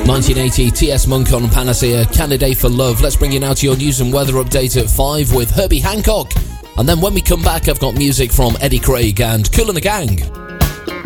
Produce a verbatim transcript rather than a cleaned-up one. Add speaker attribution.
Speaker 1: nineteen eighty, T S Monk on Panacea, Candidate for Love. Let's bring you now to your news and weather update at five with Herbie Hancock. And then when we come back, I've got music from Eddie Craig and Kool and the Gang.